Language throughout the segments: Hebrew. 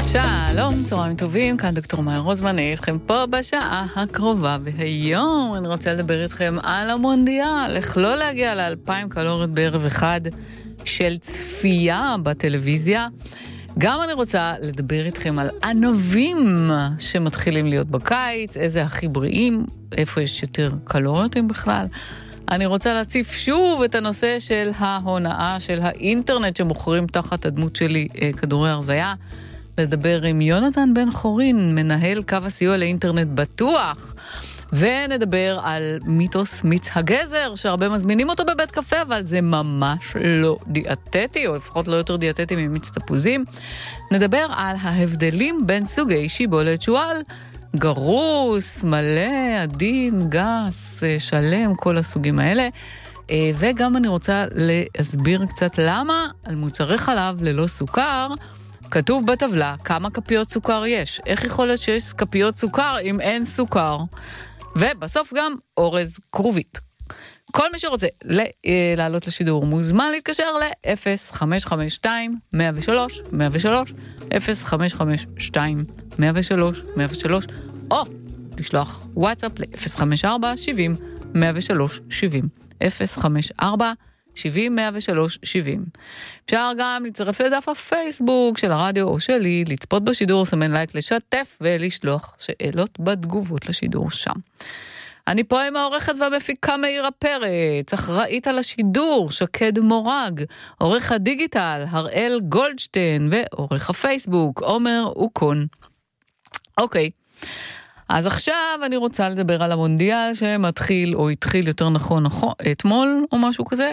שלום, צהריים טובים, כאן דוקטור מאיה רוזמן, אני איתכם פה בשעה הקרובה, והיום אני רוצה לדבר איתכם על המונדיאל, איך לא להגיע ל2,000 קלוריות בערב אחד של צפייה בטלוויזיה. גם אני רוצה לדבר איתכם על ענבים שמתחילים להיות בקיץ, איזה הכי בריאים, איפה יש יותר קלוריות אם בכלל. אני רוצה להציף שוב את הנושא של ההונאה של האינטרנט שמוכרים תחת הדמות שלי כדורי הרזיה. לדבר עם יונתן בן חורין, מנהל קו הסיוע לאינטרנט בטוח, ונדבר על מיתוס מיץ הגזר, שהרבה מזמינים אותו בבית קפה, אבל זה ממש לא דיאטטי, או לפחות לא יותר דיאטטי ממיץ תפוזים. נדבר על ההבדלים בין סוגי שיבולת שועל, גרוס, מלא, עדין, גס, שלם, כל הסוגים האלה. וגם אני רוצה להסביר קצת למה על מוצרי חלב ללא סוכר, כתוב בטבלה כמה כפיות סוכר יש. איך יכול להיות שיש כפיות סוכר אם אין סוכר? ובסוף גם אורז כרובית. כל מי שרוצה לעלות לשידור מוזמן להתקשר ל-0552-103-103, 0552-103-103, או לשלוח וואטסאפ ל-054-70-103-70, 054-70-103-70. אפשר גם לצרף לדף הפייסבוק של הרדיו או שלי, לצפות בשידור, סמן לייק, לשתף ולשלוח שאלות בתגובות לשידור שם. אני פה עם העורכת והמפיקה מאירה פרץ, אחראית על השידור שקד מורג, עורך הדיגיטל הראל גולדשטיין, ועורך הפייסבוק עומר אוקון. אוקיי, אז עכשיו אני רוצה לדבר על המונדיאל שמתחיל, או התחיל יותר נכון אתמול או משהו כזה,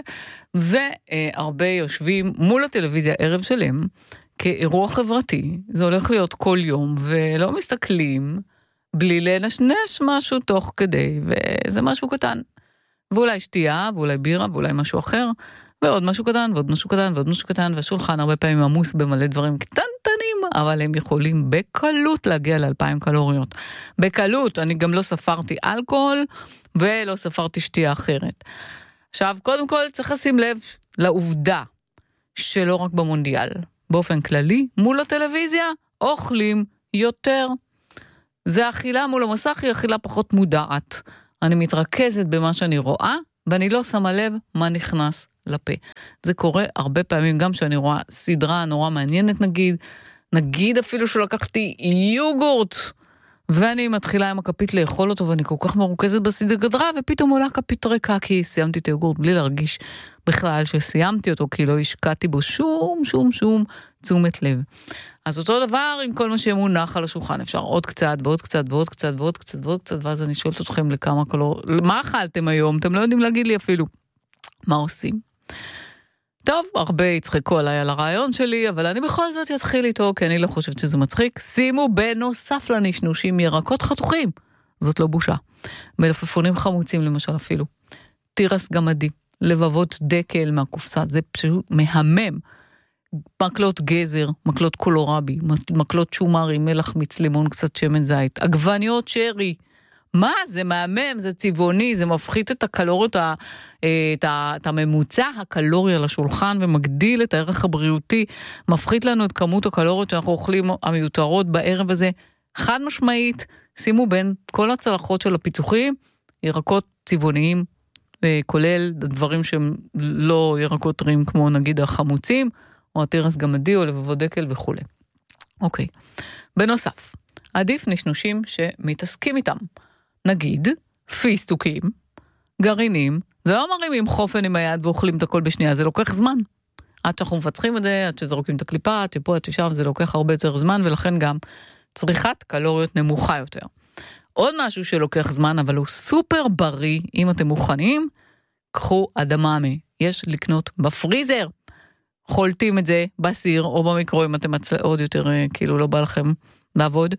והרבה יושבים מול הטלוויזיה ערב שלם כאירוע חברתי. זה הולך להיות כל יום, ולא מסתכלים בלי לנשנש משהו תוך כדי, וזה משהו קטן. ואולי שתייה, ואולי בירה, ואולי משהו אחר, ועוד משהו קטן, ועוד משהו קטן, ועוד משהו קטן, והשולחן הרבה פעמים עמוס במלא דברים קטנטנים, אבל הם יכולים בקלות להגיע ל2,000 קלוריות. בקלות, אני גם לא ספרתי אלכוהול, ולא ספרתי שתייה אחרת. עכשיו, קודם כל צריך לשים לב לעובדה, שלא רק במונדיאל, באופן כללי, מול הטלוויזיה, אוכלים יותר. זה אכילה מול המסך, היא אכילה פחות מודעת. אני מתרכזת במה שאני רואה, ואני לא שמה לב מה נכנס לפה. זה קורה הרבה פעמים, גם שאני רואה סדרה נורא מעניינת נגיד אפילו שלקחתי יוגורט, ואני מתחילה עם הכפית לאכול אותו, ואני כל כך מרוכזת בסדרה, ופתאום עולה כפית ריקה, כי סיימתי את היוגורט, בלי להרגיש בכלל שסיימתי אותו, כי לא השקעתי בו שום תשומת לב. אז אותו דבר עם כל מה שמונח על השולחן, אפשר עוד קצת, ועוד קצת, ועוד קצת, ועוד קצת, ועוד קצת, ואז אני שואלת אתכם לכמה קלוריות, מה אכלתם היום? אתם לא יודעים להגיד לי אפילו. מה עושים? טוב, הרבה יצחקו עליי על הרעיון שלי, אבל אני בכל זאת אתחיל איתו, כי אני לא חושבת שזה מצחיק. שימו בנוסף לנשנושים ירקות חתוכים. זאת לא בושה. מלפפונים חמוצים למשל אפילו. תירס גמדי, לבבות דקל מהקופסה, זה פשוט מהמם. מקלות גזר, מקלות קולורבי, מקלות שומרי, מלח מיץ לימון, קצת שמן זית, עגבניות שרי. מה? זה מהמם, זה צבעוני, זה מפחית את הקלוריות, את הממוצע הקלורי על השולחן, ומגדיל את הערך הבריאותי, מפחית לנו את כמות הקלוריות שאנחנו אוכלים המיותרות בערב הזה. חד משמעית, שימו בין כל הצלחות של הפיצוחים, ירקות צבעוניים, כולל דברים שהם לא ירקות טריים, כמו נגיד החמוצים, או התירס גמדי, או לבבות דקל וכו'. אוקיי. בנוסף, עדיף נשנושים שמתעסקים איתם. נגיד, פיסטוקים, גרעינים, זה לא מרימים חופן עם היד ואוכלים את הכל בשנייה, זה לוקח זמן. עד שאנחנו מפצחים את זה, עד שזרוקים את הקליפה, עד שפה, עד ששם, זה לוקח הרבה יותר זמן, ולכן גם צריכת קלוריות נמוכה יותר. עוד משהו שלוקח זמן, אבל הוא סופר בריא, אם אתם מוכנים, קחו אדממה. יש לקנות בפריזר. חולטים את זה בסיר או במיקרו, אם אתם עוד יותר כאילו לא בא לכם לעבוד,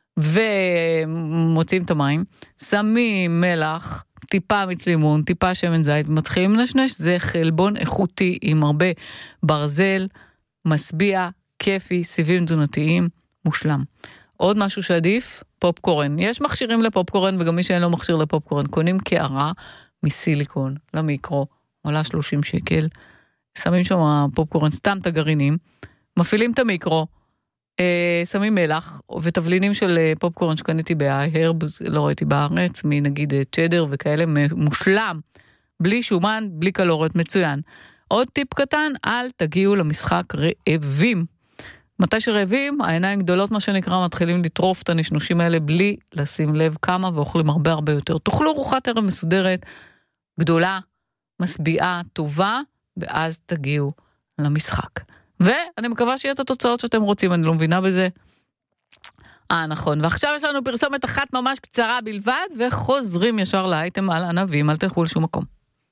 ומוצאים את המים, שמים מלח, טיפה מיץ לימון, טיפה שמן זית, מתחילים לנשנש, זה חלבון איכותי עם הרבה ברזל, משביע, כיפי, סיבים תזונתיים, מושלם. עוד משהו שעדיף, פופקורן. יש מכשירים לפופקורן, וגם מי שאין לו מכשיר לפופקורן, קונים קערה מסיליקון למיקרו, עולה 30 שקל, שמים שם פופקורן, סתם את הגרעינים, מפעילים את המיקרו, שמים מלח ותבלינים של פופקורן שקניתי בהרב, לא ראיתי בארץ, מנגיד צ'דר וכאלה, מושלם, בלי שומן, בלי קלוריות, מצוין. עוד טיפ קטן, אל תגיעו למשחק רעבים. מתי שרעבים, העיניים גדולות מה שנקרא, מתחילים לטרוף את הנשנושים האלה בלי לשים לב כמה, ואוכלים הרבה הרבה יותר. תאכלו ארוחת ערב מסודרת, גדולה, משביעה, טובה, ואז תגיעו למשחק. ואני מקווה שיהיה את התוצאות שאתם רוצים, אני לא מבינה בזה. נכון, ועכשיו יש לנו פרסומת אחת ממש קצרה בלבד, וחוזרים ישר לאייטם על ענבים, אל תלכו לשום מקום.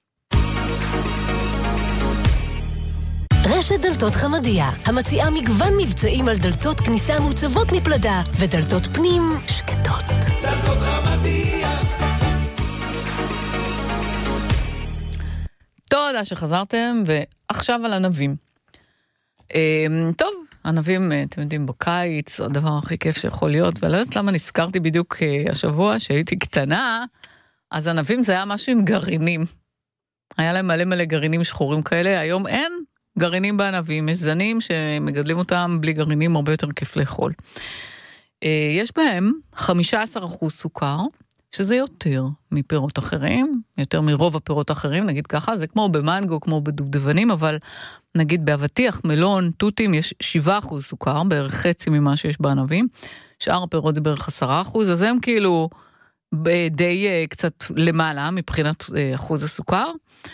רשת דלתות חמדיה, המציעה מגוון מבצעים על דלתות כניסה מוצבות מפלדה, ודלתות פנים שקטות. דלתות חמדיה. תודה שחזרתם, ועכשיו על ענבים. טוב, ענבים, אתם יודעים, בקיץ, הדבר הכי כיף שיכול להיות, ולא יודעת למה נזכרתי בדיוק השבוע שהייתי קטנה, אז ענבים זה היה משהו עם גרעינים. היה להם מלא מלא גרעינים שחורים כאלה, היום אין גרעינים בענבים, יש זנים שמגדלים אותם בלי גרעינים, הרבה יותר כיף לאכול. יש בהם 15% סוכר, שזה יותר מפירות אחרים, יותר מרוב הפירות האחרים, נגיד ככה, זה כמו במנגו, כמו בדובדבנים, אבל נגיד באבטיח, מלון, תותים, יש 7% סוכר, בערך חצי ממה שיש בענבים, שאר הפירות זה בערך 10%, אז הם כאילו די קצת למעלה, מבחינת אחוז הסוכר,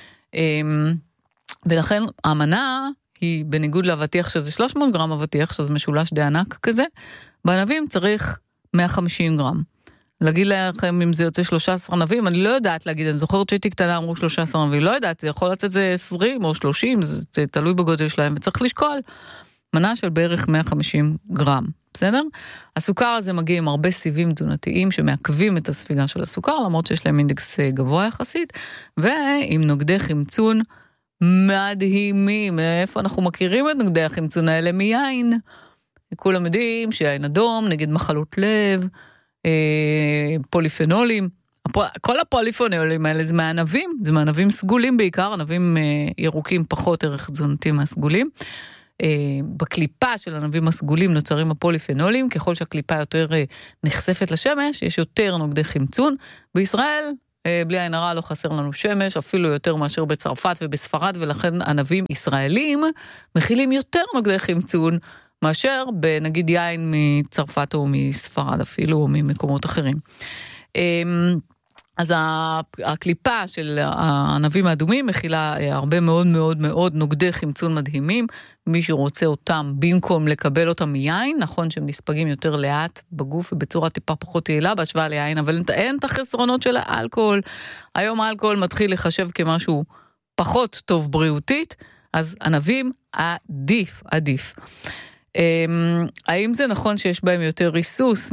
ולכן המנה היא בניגוד לאבטיח שזה 300 גרם אבטיח, שזה משולש די ענק כזה, בענבים צריך 150 גרם. להגיד לכם אם זה יוצא 13 ענבים, אני לא יודעת להגיד, אני זוכרת שהייתי קטנה, אמרו 13 ענבים, לא יודעת, זה יכול לצאת זה 20 או 30, זה תלוי בגודל שלהם, וצריך לשקול מנה של בערך 150 גרם, בסדר? הסוכר הזה מגיע עם הרבה סיבים תזונתיים שמעכבים את הספיגה של הסוכר, למרות שיש להם אינדקס גבוה יחסית, ועם נוגדי חמצון מדהימים. איפה אנחנו מכירים את נוגדי החמצון האלה? מיין. כולם יודעים שיין אדום, נגד מחלות לב, פוליפנולים, כל הפוליפנולים האלה זה מענבים, זה מענבים סגולים בעיקר, ענבים ירוקים פחות ערך תזונתי מהסגולים. בקליפה של ענבים הסגולים נוצרים הפוליפנולים, ככל שהקליפה יותר נחשפת לשמש, יש יותר נוגדי חמצון. בישראל, בלי עין הרע לא חסר לנו שמש, אפילו יותר מאשר בצרפת ובספרד, ולכן ענבים ישראלים מכילים יותר נוגדי חמצון, מאשר בנגיד יין מצרפת או מספרד אפילו, או ממקומות אחרים. אז הקליפה של הענבים האדומים מכילה הרבה מאוד מאוד מאוד נוגדי חמצון מדהימים, מי שרוצה אותם במקום לקבל אותם מיין, נכון שהם נספגים יותר לאט בגוף ובצורה טיפה פחות יעילה בהשוואה ליין, אבל אין את החסרונות של האלכוהול. היום האלכוהול מתחיל לחשב כמשהו פחות טוב בריאותית, אז ענבים עדיף. האם זה נכון שיש בהם יותר ריסוס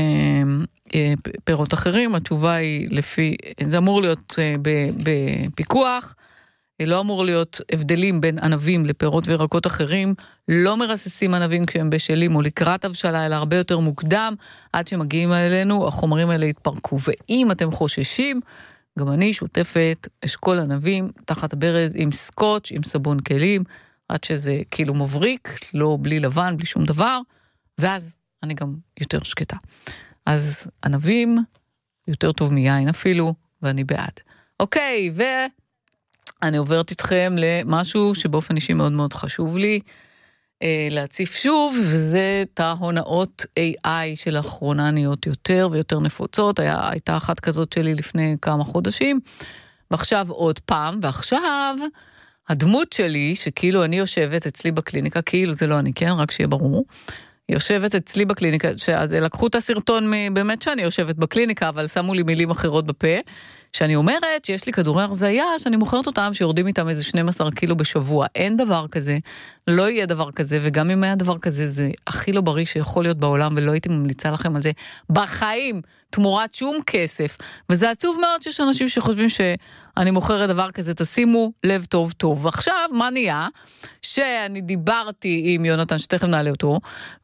מפירות אחרים? התשובה היא לפי, זה אמור להיות בפיקוח, לא אמור להיות הבדלים בין ענבים לפירות וירקות אחרים, לא מרססים ענבים כשהם בשלים או לקראת הבשלה, אלא הרבה יותר מוקדם, עד שמגיעים אלינו, החומרים האלה יתפרקו. ואם אתם חוששים, גם אני שותפת אשכול ענבים תחת הברז עם סקוץ', עם סבון כלים, עד שזה כאילו מבריק, לא בלי לבן, בלי שום דבר, ואז אני גם יותר שקטה. אז ענבים יותר טוב מיין אפילו, ואני בעד. אוקיי, ואני עוברת איתכם למשהו שבאופן אישי מאוד מאוד חשוב לי להציף שוב, וזה את ההונאות AI שלאחרונה נהיות יותר ויותר נפוצות. הייתה אחת כזאת שלי לפני כמה חודשים, ועכשיו עוד פעם, ועכשיו הדמות שלי, שכאילו אני יושבת אצלי בקליניקה, כאילו זה לא אני, כן? רק שיהיה ברור. יושבת אצלי בקליניקה, שלקחו את הסרטון באמת שאני יושבת בקליניקה, אבל שמו לי מילים אחרות בפה, שאני אומרת שיש לי כדורי הרזיה, שאני מוכרת אותם, שיורדים איתם איזה 12 קילו בשבוע. אין דבר כזה, לא יהיה דבר כזה, וגם אם היה דבר כזה, זה הכי לא בריא שיכול להיות בעולם, ולא הייתי ממליצה לכם על זה בחיים, תמורת שום כסף. וזה עצוב מאוד שיש אנשים שחושבים שאני מוכרת דבר כזה, תשימו לב טוב טוב. ועכשיו, מה נהיה? שאני דיברתי עם יונתן, שתכף נעלה אותו,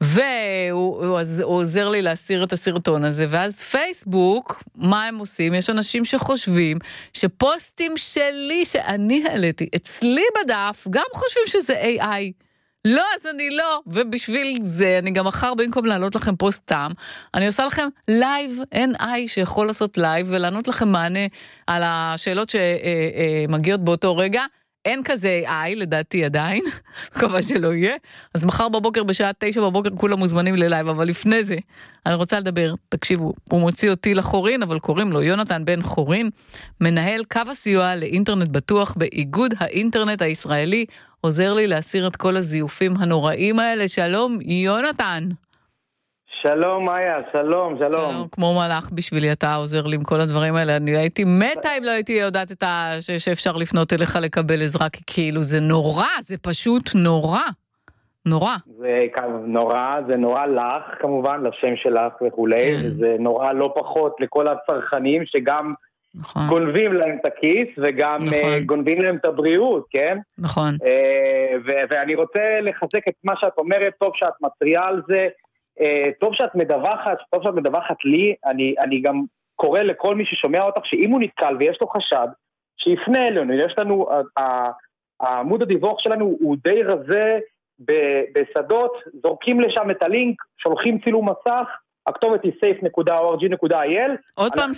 והוא עוזר לי להסיר את הסרטון הזה, ואז פייסבוק, מה הם עושים? יש אנשים שחושבים שפוסטים שלי, שאני העליתי אצלי בדף, גם חושבים שזה AI. לא, אז אני לא, ובשביל זה, אני גם מחר במקום לעלות לכם פוסט טעם, אני עושה לכם לייב, NI שיכול לעשות לייב, ולענות לכם מענה על השאלות שמגיעות באותו רגע, אין כזה AI, לדעתי עדיין, מקווה שלא יהיה, אז מחר בבוקר בשעה 9 בבוקר כולם מוזמנים ללייב, אבל לפני זה, אני רוצה לדבר, תקשיבו, הוא מוציא אותי לחורין, אבל קוראים לו יונתן בן חורין, מנהל קו הסיוע לאינטרנט בטוח באיגוד האינטרנט הישראלי, עוזר לי להסיר את כל הזיופים הנוראים האלה. שלום, יונתן. שלום, מאיה, שלום. כמו מלאך בשבילי, אתה עוזר לי עם כל הדברים האלה. אני הייתי מתה אם לא הייתי יודעת שאפשר לפנות אליך לקבל עזרה, כי כאילו זה נורא, זה פשוט נורא. נורא. זה נורא לך, כמובן, לשם שלך וכולי, וזה נורא לא פחות לכל הצרכנים שגם גונבים להם את הכיס, וגם גונבים להם את הבריאות, כן? נכון. ואני רוצה לחזק את מה שאת אומרת, טוב שאת מטריעה על זה, טוב שאת מדווחת לי, אני גם קורא לכל מי ששומע אותך, שאם הוא נתקל ויש לו חשד, שיפנה אלינו, יש לנו, העמוד הדיווח שלנו הוא די רזה, בשדות, זורקים לשם את הלינק, שולחים צילום מסך, הכתובת היא safe.org.il. עוד פעם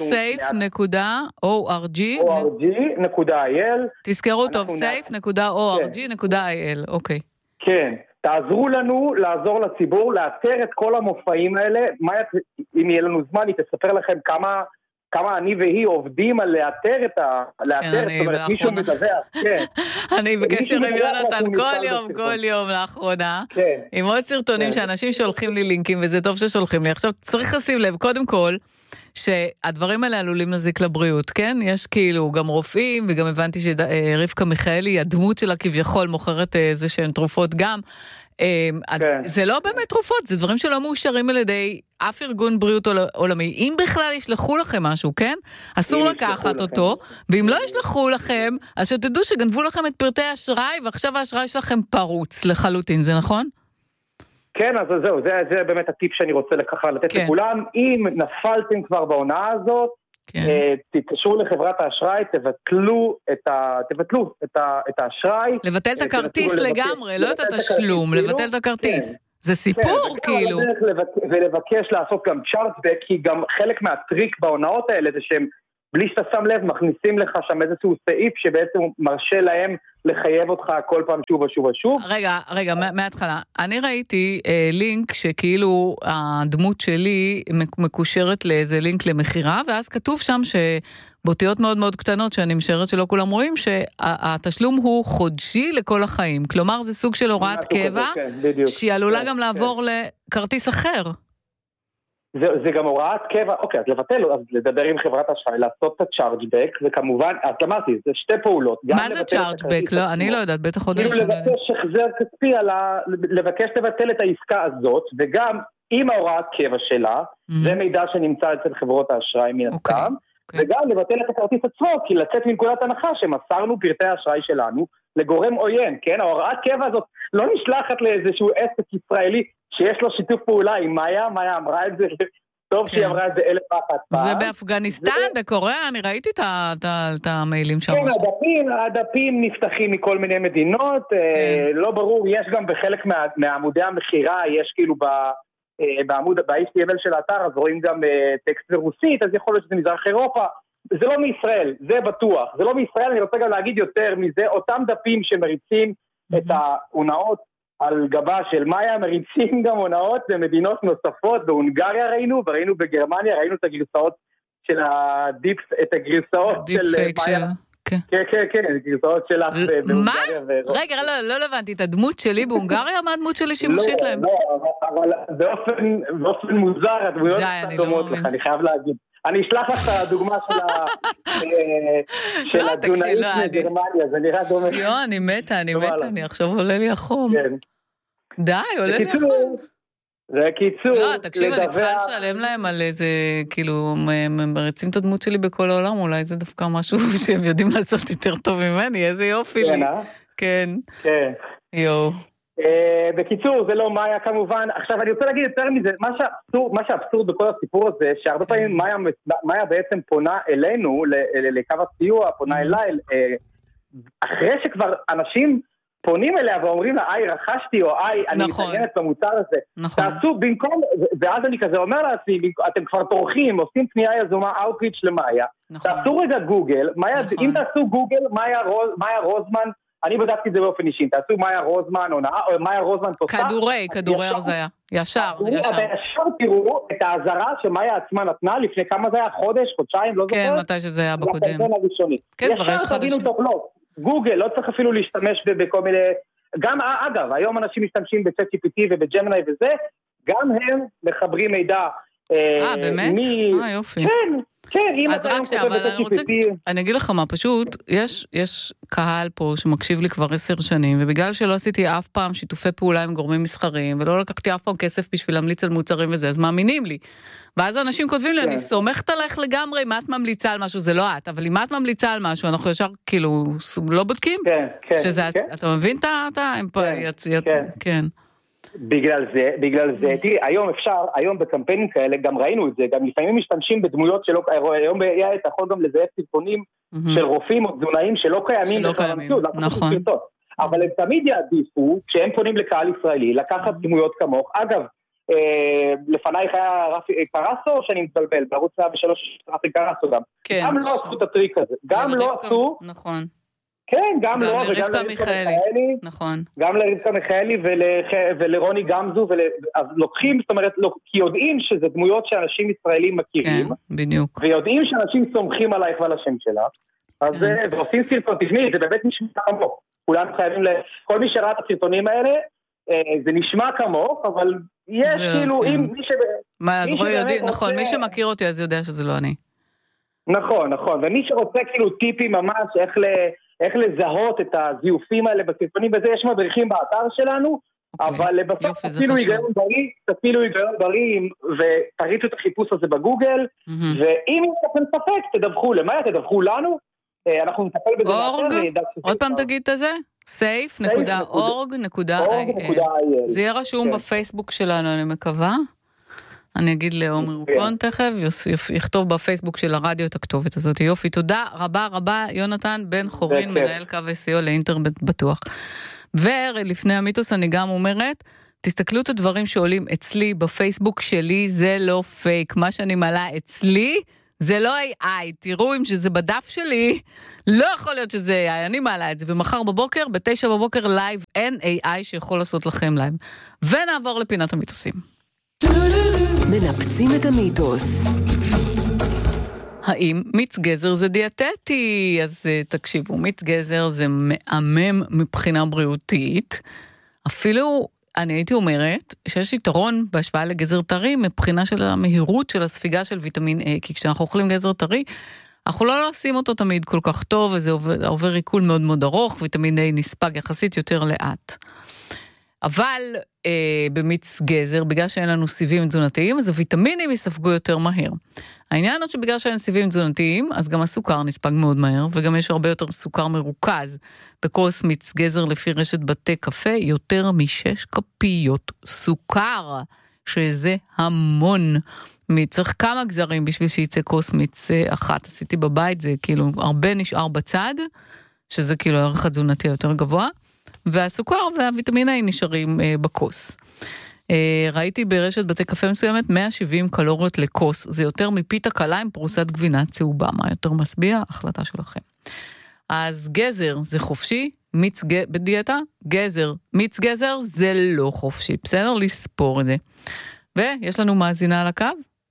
safe.org.il. תזכרו טוב, safe.org.il, אוקיי. כן, תעזרו לנו לעזור לציבור, לאתר את כל המופעים האלה. אם יהיה לנו זמן, היא תספר לכם כמה אני והיא עובדים על לאתר את זאת אומרת, מישהו מדווח, כן. אני בקשר עם יונתן כל יום לאחרונה, עם עוד סרטונים שאנשים שולחים לי לינקים, וזה טוב ששולחים לי. עכשיו צריך לשים לב, קודם כל, שהדברים האלה עלולים להזיק לבריאות, כן? יש כאילו גם רופאים, וגם הבנתי שרבקה מיכאלי, הדמות שלה כביכול מוכרת איזה שהן תרופות גם, זה לא באמת תרופות, זה דברים שלא מאושרים על ידי אף ארגון בריאות עולמי. אם בכלל ישלחו לכם משהו, כן? אסור לקחת אותו, ואם לא ישלחו לכם, אז שתדעו שגנבו לכם את פרטי האשראי, ועכשיו האשראי שלכם פרוץ לחלוטין, זה נכון? כן, אז זהו, זה באמת הטיפ שאני רוצה ככה לתת לכולם. אם נפלתם כבר בעונה הזאת, תתקשרו לחברת האשראי, תבטלו את האשראי. לבטל את הכרטיס לגמרי, לא את התשלום, לבטל את הכרטיס. זה סיפור כאילו. ולבקש לעשות גם צ'ארטבק, כי גם חלק מהטריק בעונות האלה זה שהם, בלי שאתה שם לב, מכניסים לך שם איזשהו סעיף שבעצם מרשה להם לחייב אותך כל פעם שוב ושוב ושוב. רגע, מההתחלה. אני ראיתי לינק שכאילו הדמות שלי מקושרת לאיזה לינק למחירה, ואז כתוב שם שבאותיות מאוד מאוד קטנות, שאני משערת שלא כולם רואים, שהתשלום הוא חודשי לכל החיים. כלומר, זה סוג של הוראת קבע, שהיא עלולה גם לעבור לכרטיס אחר. זה גם הוראת קבע, אוקיי, אז לבטל, אז לדבר עם חברת האשראי, לעשות את הצ'ארג'בק, וכמובן, אז אמרתי, זה שתי פעולות. מה זה צ'ארג'בק? לא, אני לא יודעת, בטח עוד כאילו לבקש החזר כספי, לבקש לבטל את העסקה הזאת, וגם עם ההוראת קבע שלה, זה מידע שנמצא אצל חברות האשראי מן הסתם, וגם לבטל את הכרטיס עצמו, כי לצאת מנקודת הנחה שמסרנו פרטי האשראי שלנו לגורם עוין, כן? ההוראת קבע הזאת לא נשלחת לאיזשהו עסק ישראלי שיש לו שיתוף פעולה עם מאיה אמרה את זה, טוב שהיא אמרה את זה 1001 פעם. זה באפגניסטן, בקוריאה, אני ראיתי את המיילים שם. כן, הדפים נפתחים מכל מיני מדינות, לא ברור, יש גם בחלק מעמודי המחירה, יש כאילו בעמוד, ב-HTML של האתר, אז רואים גם טקסט ברוסית, אז יכול להיות שזה מזרח אירופה, זה לא מישראל, זה בטוח, זה לא מישראל, אני רוצה גם להגיד יותר מזה, אותם דפים שמריצים את ההונאות, על גבה של מאיה, מריצים גם הונאות במדינות נוספות, בהונגריה וראינו בגרמניה, ראינו את הגרסאות של את הגרסאות של מאיה. כן, גרסאות שלך בהונגריה. רגע, לא הבנתי, את הדמות שלי בהונגריה, מה הדמות שלי שימושית להם? לא, אבל באופן מוזר, הדמויות קצת דומות לך, אני חייב להגיד. אני אשלח לך את הדוגמה של התזונאית מגרמניה, זה נראה דומה. שיו, אני מתה, אני עכשיו עולה לי החום. די, עולה לי החום. זה קיצור. לא, תקשיב, אני צריכה לשלם להם על איזה, כאילו, מריצים את הדמות שלי בכל העולם, אולי זה דווקא משהו שהם יודעים לעשות יותר טוב ממני, איזה יופי לי. כן. כן. יו. בקיצור, זה לא מאיה כמובן. עכשיו אני רוצה להגיד יותר מזה, מה שהאבסורד בכל הסיפור הזה, שהרבה פעמים מאיה בעצם פונה אלינו, לקו הסיוע, פונה אליי, אחרי שכבר אנשים פונים אליה ואומרים לה, רכשתי, או אני מתעניינת במוצר הזה. תעשו במקום, ואז אני כזה אומר לעצמי, אתם כבר טורחים, עושים פנייה יזומה, אאוטריץ' למאיה, תעשו רגע גוגל, אם תעשו גוגל, מאיה רוזמן, אני בדקתי את זה באופן אישי, תעשו מאיה רוזמן, או מאיה רוזמן תוסף. כדורי הרזיה, ישר. ישר תראו את ההזרה שמאיה עצמה נתנה, לפני כמה זה היה, חודש, חודשיים, לא זוכר? כן, מתי שזה היה בקודם. כן, כבר יש חדשים. גוגל, לא צריך אפילו להשתמש בכל מיני, גם אגב, היום אנשים משתמשים ב-ChatGPT ובג'מיני וזה, גם הם מחברים מידע. באמת? יופי. כן, אם אז רק אבל אני אגיד לך מה, פשוט, יש קהל פה שמקשיב לי כבר 10 שנים, ובגלל שלא עשיתי אף פעם שיתופי פעולה עם גורמים מסחריים, ולא לקחתי אף פעם כסף בשביל להמליץ על מוצרים וזה, אז מאמינים לי. ואז אנשים כותבים לי, אני סומכת עליך לגמרי, אם את ממליצה על משהו, זה לא את, אבל אם את ממליצה על משהו, אנחנו ישר כאילו לא בודקים? כן. אתה מבין את כן. בגלל זה, תראי, היום בקמפיינים כאלה, גם ראינו את זה, גם לפעמים משתמשים בדמויות שלא, היום אתה יכול גם לזהה סרטונים של רופאים או תזונאים שלא קיימים, נכון. אבל הם תמיד יעדיפו, כשהם פונים לקהל ישראלי, לקחת דמויות כמוך, אגב, לפנייך היה רפי קרסו, שאני מתבלבל, בערוץ 103 רפי קרסו גם לא עשו את הטריק הזה, גם לא עשו, נכון. כן, גם לא, וגם לרבקה מיכאלי, נכון. גם לרבקה מיכאלי ולרוני גמזו, אז לוקחים, זאת אומרת, כי יודעים שזה דמויות שאנשים ישראלים מכירים, כן, בדיוק. ויודעים שאנשים סומכים עלייך ועל השם שלה, אז ועושים סרטון, תשמעי, זה באמת נשמע כמוך, כולנו חייבים, כל מי שראה את הסרטונים האלה, זה נשמע כמוך, אבל יש כאילו, אם מי ש... אז רואי יודעים, נכון, מי שמכיר אותי אז יודע שזה לא אני. נכון, ומי שרוצה כאילו טיפים ממש, איך לזהות את הזיופים האלה בסרטונים, וזה יש מדריכים באתר שלנו, אבל בסוף תפעילו היגיון בריא, ותריצו את החיפוש הזה בגוגל, ואם אתם ספק, תדווחו למאיה, תדווחו לנו, אנחנו נטפל בזה. עוד פעם תגיד את זה? safe.org.il זה יהיה רשום בפייסבוק שלנו, אני מקווה. אני אגיד לעומר רוקון תכף, יכתוב בפייסבוק של הרדיו את הכתובת הזאת. יופי, תודה רבה, יונתן בן חורין, מנהל קו SEO לאינטרנט בטוח. ולפני המיתוס אני גם אומרת, תסתכלו את הדברים שעולים אצלי בפייסבוק שלי, זה לא פייק. מה שאני מעלה אצלי, זה לא AI. תראו אם שזה בדף שלי, לא יכול להיות שזה AI. אני מעלה את זה. ומחר בבוקר, 9 בבוקר לייב, אין AI שיכול לעשות לכם לייב. ונעבור לפינת המיתוסים. מנפצים את המיתוס. האם מיץ גזר זה דיאטטי? אז תקשיבו, מיץ גזר זה מאמם מבחינה בריאותית. אפילו אני הייתי אומרת שיש יתרון בהשוואה לגזר טרי מבחינה של המהירות של הספיגה של ויטמין A, כי כשאנחנו אוכלים גזר טרי, אנחנו לא עושים אותו תמיד כל כך טוב, וזה עובר עיכול מאוד מאוד ארוך, ויטמין A נספג יחסית יותר לאט. אבל במיץ גזר, בגלל שאין לנו סיבים תזונתיים, אז הוויטמינים יספגו יותר מהר. העניין הוא שבגלל שאין סיבים תזונתיים, אז גם הסוכר נספג מאוד מהר, וגם יש הרבה יותר סוכר מרוכז. בכוס מיץ גזר לפי רשת בתי קפה, יותר מ6 כפיות סוכר, שזה המון. צריך כמה גזרים בשביל שיצא כוס מיץ אחת. עשיתי בבית, זה כאילו הרבה נשאר בצד, שזה כאילו הערך התזונתי יותר גבוה. והסוכר והוויטמין A נשארים בכוס. ראיתי ברשת בתי קפה מסוימת 170 קלוריות לכוס, זה יותר מפיתה קלה עם פרוסת גבינה צהובה, מה יותר משביע? החלטה שלכם. אז גזר זה חופשי, בדיאטה, מיץ גזר זה לא חופשי, בסדר? לספור את זה. ויש לנו מאזינה על הקו?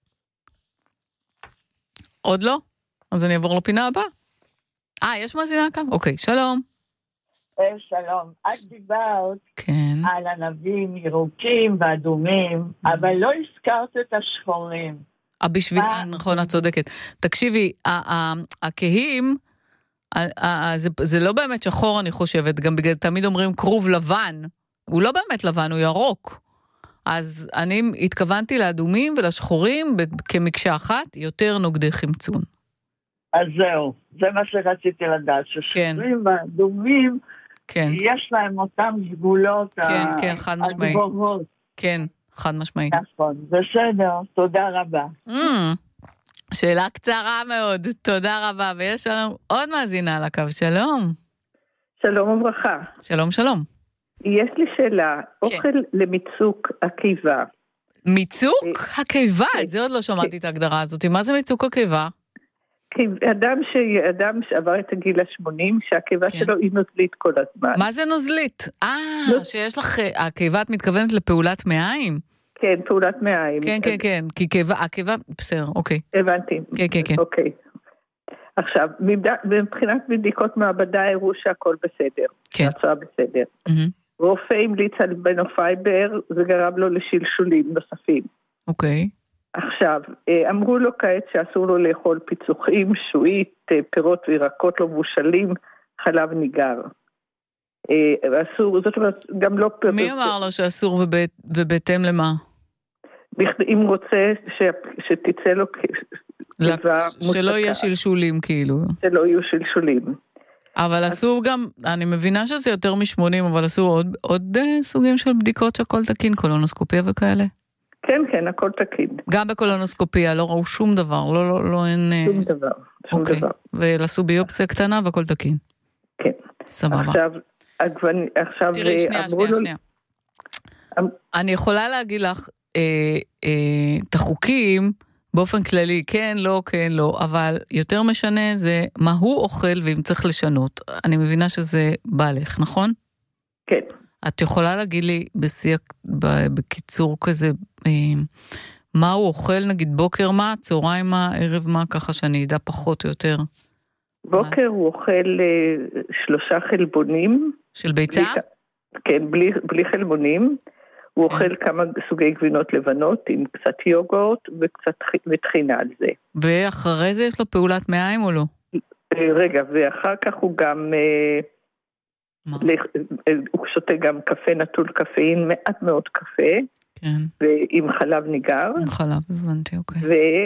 עוד לא? אז אני אעבור לפינה הבאה. יש מאזינה על הקו? אוקיי, שלום. שלום, את דיברת על ענבים ירוקים ואדומים, אבל לא הזכרת את השחורים. נכון, את צודקת. תקשיבי, הכהים, זה לא באמת שחור אני חושבת, גם בגלל תמיד אומרים כרוב לבן, הוא לא באמת לבן, הוא ירוק. אז אני התכוונתי לאדומים ולשחורים כמקשה אחת, יותר נוגדי חמצון. אז זהו, זה מה שרציתי לדעת, ששחורים ואדומים, יש להם אותם סגולות הגבוהות. כן, חד משמעית. נכון, בסדר, תודה רבה. שאלה קצרה מאוד, תודה רבה, ויש לנו עוד מאזינה על הקו, שלום. שלום וברכה. שלום, שלום. יש לי שאלה, אוכל למיצוק הקיבה. מיצוק הקיבה? את זה עוד לא שמעתי את ההגדרה הזאת. מה זה מיצוק הקיבה? אדם שעבר את הגיל ה-80, שהקיבה שלו היא נוזלית כל הזמן. מה זה נוזלית? שיש לך, הקיבה את מתכוונת לפעולת מעיים? כן, פעולת מעיים. כן, כן, כן, כי הקיבה, בסדר, אוקיי. הבנתי. כן, כן, כן. אוקיי. עכשיו, מבחינת בדיקות מעבדה הראו שהכל בסדר. כן. הצעה בסדר. רופא המליץ על בנופייבר, זה גרם לו לשלשולים נוספים. אוקיי. עכשיו, אמרו לו כעת שאסור לו לאכול פיצוחים, שועית, פירות וירקות לא מבושלים, חלב ניגר. אסור, זאת אומרת, גם לא פירות. מי אמר לו שאסור ובהתאם למה? אם רוצה שתצא לו שלא יהיה שלשולים כאילו. שלא יהיו שלשולים. אבל אסור גם, אני מבינה שזה יותר מ-80, אבל אסור עוד סוגים של בדיקות שהכל תקין, קולונוסקופיה וכאלה? כן, כן, הכל תקין. גם בקולונוסקופיה לא ראו שום דבר, לא אין... שום דבר, שום דבר. ולעשו ביופסיה קטנה והכל תקין. כן. סבבה. עכשיו... תראי, שנייה. אני יכולה להגיד לך, את החוקים, באופן כללי, כן, לא, אבל יותר משנה זה מה הוא אוכל ואם צריך לשנות. אני מבינה שזה בעלך, נכון? כן. את יכולה להגיד לי בקיצור כזה, מה הוא אוכל, נגיד בוקר מה, צהריים מה, ערב מה, ככה שאני אדע פחות או יותר. בוקר הוא אוכל 3 חלבונים. של ביצה? כן, בלי חלבונים. הוא אוכל כמה סוגי גבינות לבנות עם קצת יוגורט וקצת טחינה על זה. ואחרי זה יש לו פעולת מעיים או לא? רגע, ואחר כך הוא גם... הוא שותה גם קפה נטול קפאין, מעט מאוד קפה. כן. ועם חלב ניגר. עם חלב, הבנתי, אוקיי.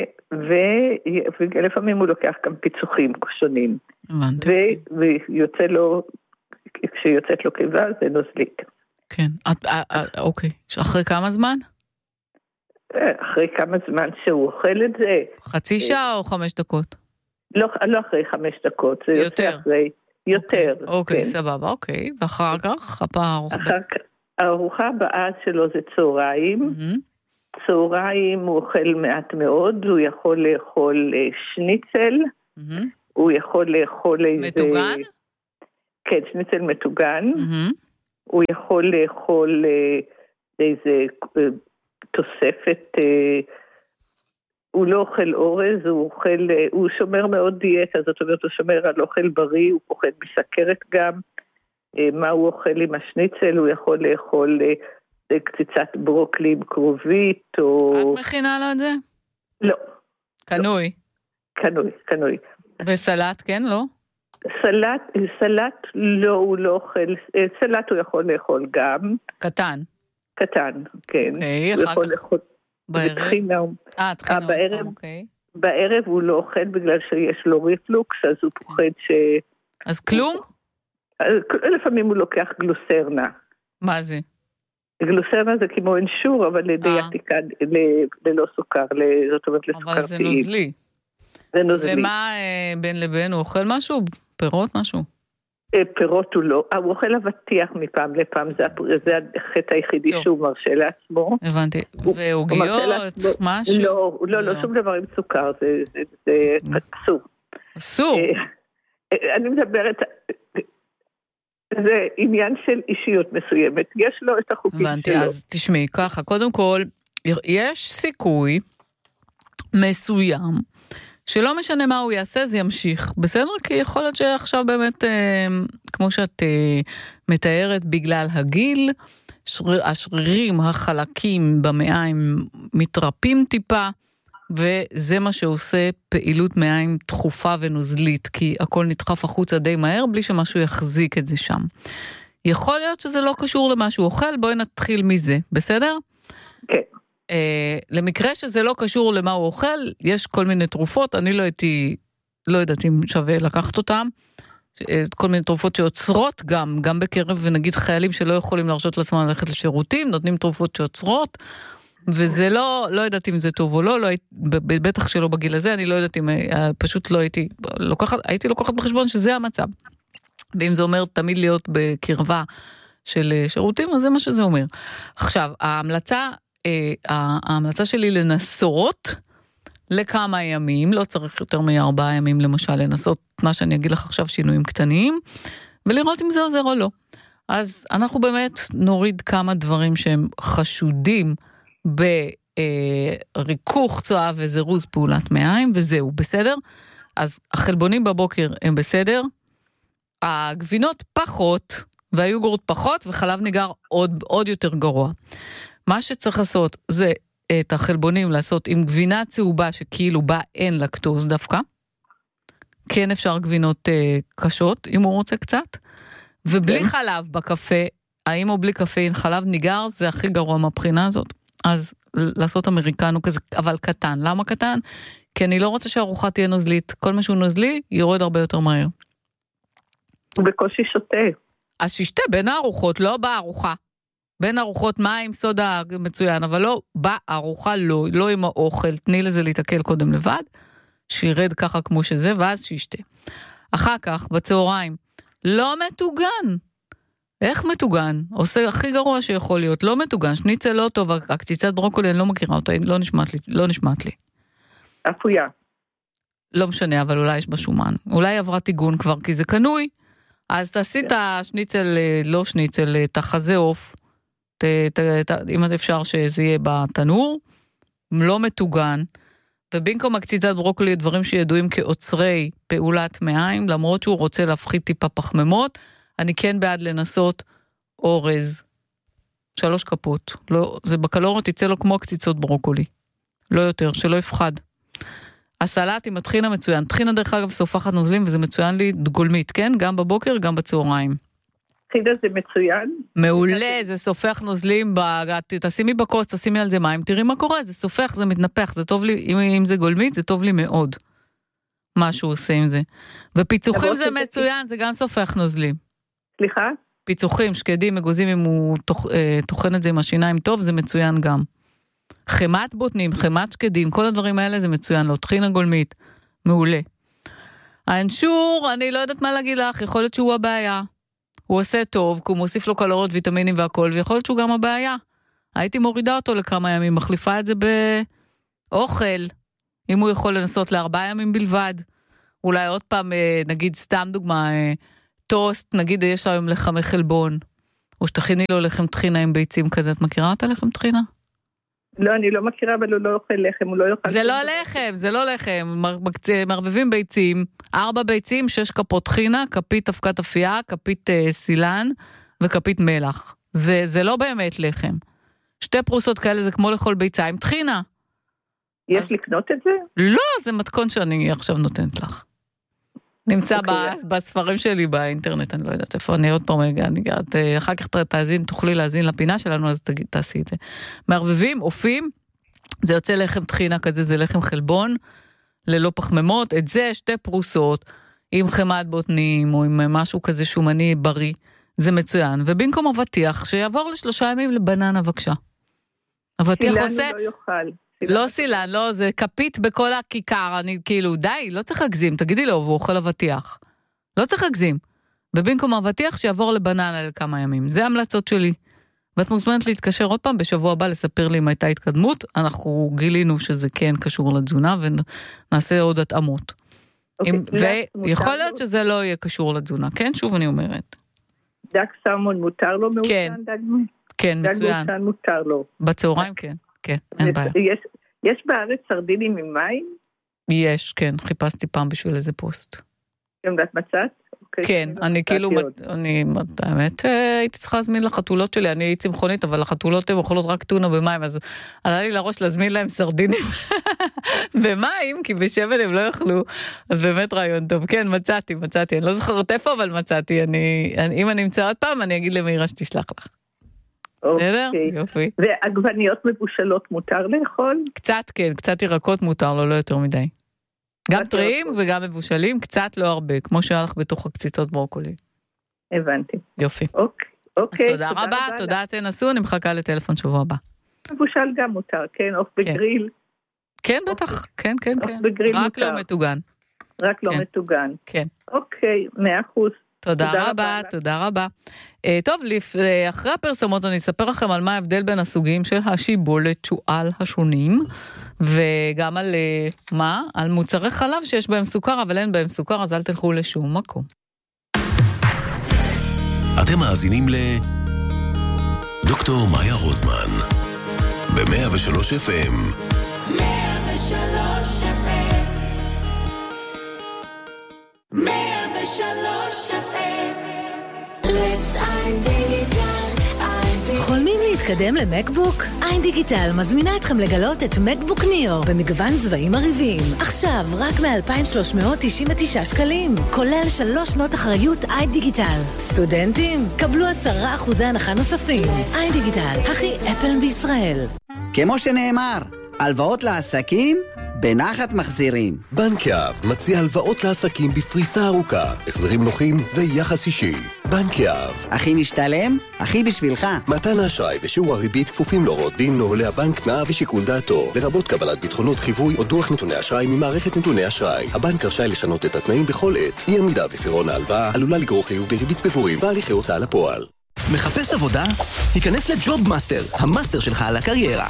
ולפעמים הוא לוקח גם פיצוחים שונים. הבנתי. ויוצא לו, כשיוצאת לו קיבה, זה נוזלית. כן, אוקיי. אחרי כמה זמן? אחרי כמה זמן שהוא אוכל את זה. חצי שעה או 5 דקות? לא אחרי 5 דקות, זה יותר אחרי, יותר. אוקיי, סבבה, אוקיי. ואחר כך, הארוחה הבאה שלו זה צהריים. צהריים הוא אוכל מעט מאוד, הוא יכול לאכול שניצל, הוא יכול לאכול איזה... מטוגן? כן, שניצל מטוגן. הוא יכול לאכול איזה תוספת, הוא לא אוכל אורז, הוא שומר מאוד דיאטה, זאת אומרת, הוא שומר על אוכל בריא, הוא פוחד מסכרת גם, מה הוא אוכל עם השניצל, הוא יכול לאכול קציצת ברוקלי עם כרובית, או... את מכינה לו את זה? לא. קנוי? קנוי. וסלט, כן, לא? סלט לא, הוא לא אוכל, סלט הוא יכול לאכול גם. קטן, כן. אוקיי, אחר כך בטחינה. טחינה, אוקיי. בערב הוא לא אוכל בגלל שיש לו ריפלוקס, אז הוא פוחד אז כלום? לפעמים הוא לוקח גלוסרנה. מה זה? גלוסרנה זה כמו אינשור, אבל לדיאטיקה, ללא סוכר, זאת אומרת לסוכר טבעי. אבל זה נוזלי. זה נוזלי. ומה בין לבין, הוא אוכל משהו? פירות משהו? פירות הוא לא, הוא אוכל אבטיח מפעם לפעם, זה החטא היחידי שהוא מרשה לעצמו. הבנתי, ועוגיות, משהו? לא, שום דבר עם סוכר, זה אסור. אסור? אני מדברת, זה עניין של אישיות מסוימת, יש לו את החוקים שלו. הבנתי, אז תשמעי, ככה, קודם כל, יש סיכוי מסוים, שלא משנה מה הוא יעשה, זה ימשיך. בסדר? כי יכול להיות שעכשיו באמת, כמו שאת מתארת, בגלל הגיל, השרירים, החלקים במעיים מתרפים טיפה, וזה מה שעושה פעילות מעיים תכופה ונוזלית, כי הכל נדחף החוצה די מהר, בלי שמשהו יחזיק את זה שם. יכול להיות שזה לא קשור למה שהוא אוכל, בואי נתחיל מזה, בסדר? כן. למקרה שזה לא קשור למה הוא אוכל, יש כל מיני תרופות, אני לא יודעת אם שווה לקחת אותם, כל מיני תרופות שיוצרות גם בקרב, ונגיד חיילים שלא יכולים להרשות לעצמם ללכת לשירותים, נותנים תרופות שיוצרות, וזה לא יודעת אם זה טוב או לא, בטח שלא בגיל הזה, אני לא יודעת אם, פשוט לא הייתי לוקחת בחשבון שזה המצב. ואם זה אומר תמיד להיות בקרבה של שירותים, אז זה מה שזה אומר. עכשיו, ההמלצה שלי לנסות לכמה ימים, לא צריך יותר מ4 ימים למשל, לנסות מה שאני אגיד לך עכשיו שינויים קטנים, ולראות אם זה עוזר או לא. אז אנחנו באמת נוריד כמה דברים שהם חשודים בריכוך צואה וזירוז פעולת מעיים, וזהו, בסדר? אז החלבונים בבוקר הם בסדר, הגבינות פחות, והיוגורט פחות, וחלב ניגר עוד יותר גרוע. מה שצריך לעשות זה את החלבונים לעשות עם גבינה צהובה שכאילו בה אין לקטוז דווקא. כן אפשר גבינות קשות, אם הוא רוצה קצת. ובלי חלב בקפה, האם או בלי קפאין, חלב ניגר זה הכי גרוע מהבחינה הזאת. אז לעשות אמריקנו כזה, אבל קטן. למה קטן? כי אני לא רוצה שהארוחה תהיה נוזלית. כל מה שהוא נוזלי, יורד הרבה יותר מהר. הוא בקושי שותה. אז שישתה בין הארוחות, לא בארוחה. בין ארוחות מים, סודה מצוין, אבל לא בארוחה, לא עם האוכל. תני לזה להתעכל קודם לבד, שירד ככה כמו שזה, ואז שישתה. אחר כך, בצהריים, לא מטוגן. איך מטוגן? עושה הכי גרוע שיכול להיות, לא מטוגן, שניצל לא טוב, הקציצת ברוקולי, אני לא מכירה אותה, לא נשמעת לי. אפויה. לא משנה, אבל אולי יש בה שומן. אולי עברה טיגון כבר, כי זה קנוי, אז תעשי את השניצל, לא שניצל, את החזה עוף, אם אפשר שזה יהיה בתנור, לא מטוגן, ובמקום הקציצת ברוקולי, דברים שידועים כעוצרי פעולת מעיים, למרות שהוא רוצה להפחית טיפה פחמימות, אני כן בעד לנסות אורז, 3 כפות, לא, זה בקלוריות יצא לו כמו קציצות ברוקולי, לא יותר, שלא יפחד. הסלט עם הטחינה מצוין, טחינה דרך אגב סופחת נוזלים, וזה מצוין לי גולמית, כן? גם בבוקר, גם בצהריים. טחינה זה מצוין? מעולה, זה סופח נוזלים, תשימי בכוס, תשימי על זה מים, תראי מה קורה, זה סופח, זה מתנפח, זה טוב לי, אם זה גולמית, זה טוב לי מאוד. מה שהוא עושה עם זה. ופיצוחים זה מצוין, זה גם סופח נוזלים. סליחה? פיצוחים, שקדים, מגוזים, אם הוא תוכן את זה עם השיניים טוב, זה מצוין גם. חמת בוטנים, חמת שקדים, כל הדברים האלה זה מצוין, לא טחינה גולמית, מעולה. האנשור, אני לא יודעת מה להגיד לך, יכול להיות שהוא הבעיה. הוא עושה טוב, כי הוא מוסיף לו קלוריות, ויטמינים והכל, ויכול להיות שהוא גם הבעיה. הייתי מורידה אותו לכמה ימים, מחליפה את זה באוכל, אם הוא יכול לנסות ל4 ימים בלבד. אולי עוד פעם, נגיד סתם דוגמה, טוסט, נגיד יש היום לחמי חלבון, או שתכיני לו לחם טחינה עם ביצים כזה, את מכירה אותה לחם טחינה? לא, אני לא מכירה, אבל הוא לא אוכל לחם, הוא לא יאכל... זה לא לחם, זה לא לחם, מערבבים ביצים, 4 ביצים, 6 כפות טחינה, כפית אבקת אפייה, כפית סילן, וכפית מלח. זה לא באמת לחם. 2 פרוסות כאלה זה כמו לאכול ביצה עם טחינה. יש לקנות את זה? לא, זה מתכון שאני עכשיו נותנת לך. נמצא בספרים שלי באינטרנט, אני לא יודעת איפה, אני עוד פעם אחר כך תוכלי להזין לפינה שלנו, אז תעשי את זה. מערבבים, אופים, זה יוצא לחם טחינה כזה, זה לחם חלבון, ללא פחמימות, את זה 2 פרוסות, עם חמת בוטנים, או עם משהו כזה שומני בריא, זה מצוין. ובמקום אבטיח, שיעבור ל3 ימים לבננה, בבקשה. אבטיח עושה... לא יאכל. לא סילן, לא, זה כפית בכל הכיכר, אני כאילו, די, לא צריך להגזים, תגידי לו, והוא אוכל אבטיח. לא צריך להגזים. ובמקום אבטיח שיעבור לבננה לכמה ימים. זה המלצות שלי. ואת מוזמנת להתקשר עוד פעם בשבוע הבא לספר לי אם הייתה התקדמות, אנחנו גילינו שזה כן קשור לתזונה, ונעשה עוד התאמות. ויכול להיות שזה לא יהיה קשור לתזונה, כן? שוב אני אומרת. דג סלמון מותר לו מעודן? כן, מצוין. דג מעודן מותר לו. בצהריים כן. כן, אין בעיה. יש בארץ סרדינים עם מים? יש, כן, חיפשתי פעם בשביל איזה פוסט. גם את מצאת? כן, אני כאילו, האמת, הייתי צריכה להזמין לחתולות שלי, אני צמחונית, אבל לחתולות הן אוכלות רק טונה במים, אז עלה לי לראש להזמין להם סרדינים במים, כי בשמן הם לא יאכלו, אז באמת רעיון טוב. כן, מצאתי, אני לא זוכרת איפה, אבל מצאתי, אם אני אמצא עוד פעם, אני אגיד למהירה שתשלח לך. בסדר? יופי. ועגבניות מבושלות מותר לאכול? קצת כן, קצת ירקות מותר לו, לא יותר מדי. גם טריים וגם מבושלים, קצת לא הרבה, כמו שהיה לך בתוך הקציצות ברוקולי. הבנתי. יופי. אוקיי. אז תודה רבה, תודה תנסו, אני מחכה לטלפון שבוע הבא. מבושל גם מותר, כן, אוף בגריל. כן, בטח, כן. רק לא מטוגן. רק לא מטוגן. כן. אוקיי, 100%. תודה רבה, תודה רבה. טוב, אחרי הפרסומות אני אספר לכם על מה ההבדל בין הסוגים של השיבולת שועל השונים, וגם על על מוצרי חלב שיש בהם סוכר, אבל אין בהם סוכר, אז אל תלכו לשום מקום. אתם מאזינים דוקטור מאיה רוזמן ב-103 FM. 103 FM. 103 FM. Let's iDigital. חולמים להתקדם למקבוק? iDigital מזמינה אתכם לגלות את מקבוק ניאו במגוון צבעים מרהיבים. עכשיו רק מ-2,399 שקלים, כולל 3 שנות אחריות iDigital. סטודנטים, קבלו 10% הנחה נוספים. iDigital, הכי אפל בישראל. כמו שנאמר, הלוואות לעסקים בנחת מחזירים. בנק יהב מציע הלוואות לעסקים בפריסה ארוכה, החזרים נוחים ויחס אישי. בנק יהב. הכי משתלם, הכי בשבילך. מתן האשראי ושיעור הריבית כפופים להוראות דין, נוהלי הבנק, תנאיו ושיקול דעתו, לרבות קבלת ביטחונות חיווי או דוח נתוני אשראי ממערכת נתוני אשראי. הבנק רשאי לשנות את התנאים בכל עת. אי עמידה בפירעון ההלוואה עלולה לגרור חיוב בריבית פיגורים והליכי הוצאה לפועל. מחפש עבודה? היכנס לג'וב מאסטר, המאסטר שלך על הקריירה.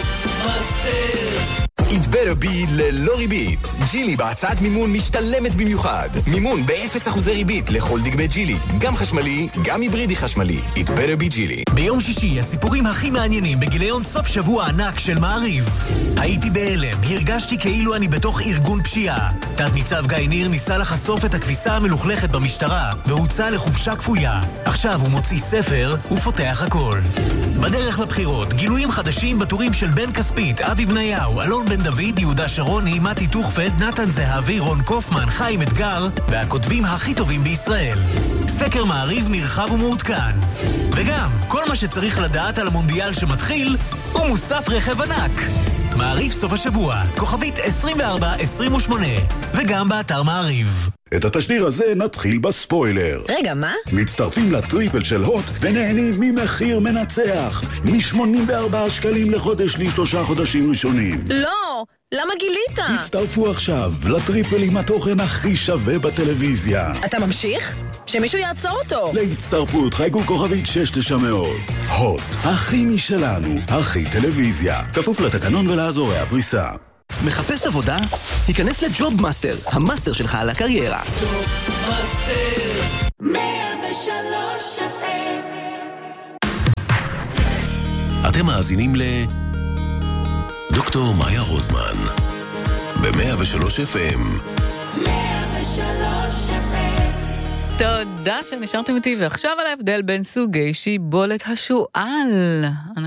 It better be ללא ריבית. ג'ילי בהצעת מימון משתלמת במיוחד. מימון ב-0% ריבית לכל דגמי ג'ילי. גם חשמלי, גם היברידי חשמלי. It better be ג'ילי. ביום שישי הסיפורים הכי מעניינים בגיליון סוף שבוע ענק של מעריב. הייתי בהלם, הרגשתי כאילו אני בתוך ארגון פשיעה. תת ניצב גיא ניר ניסה לחשוף את הכביסה המלוכלכת במשטרה, והוצא לחופשה כפויה. עכשיו הוא מוציא ספר ופותח הכל. בדרך לבחירות, גילויים חדשים בטורים של בן כספית, אבי בניהו, אלון בן דוד, יהודה שרון, הימתי תוכפד, נתן זהבי, רון קופמן, חיים אתגר, והכותבים הכי טובים בישראל. סקר מעריב נרחב ומעודכן. וגם, כל מה שצריך לדעת על המונדיאל שמתחיל, הוא מוסף רכב ענק. מעריב סוף השבוע, כוכבית 2428, וגם באתר מעריב. את התשדיר הזה נתחיל בספוילר. רגע, מה? מצטרפים לטריפל של הוט ונהנים ממחיר מנצח. מ-84 שקלים לחודש ל3 חודשים ראשונים. לא! למה גילית? הצטרפו עכשיו לטריפל עם התוכן הכי שווה בטלוויזיה. אתה ממשיך? שמישהו יעצור אותו. להצטרפות חייגו כוכבית 6900. הוט, הכי משלנו, הכי טלוויזיה. כפוף לתקנון ולאזורי הפריסה. מחפש עבודה? היכנס לג'וב מאסטר, המאסטר שלך על הקריירה. ג'וב מאסטר 103 FM. אתם מאזינים דוקטור מאיה רוזמן ב-103 FM. 103 FM. תודה שנשארתם איתי, ועכשיו על ההבדל בין סוגי שיבולת השועל.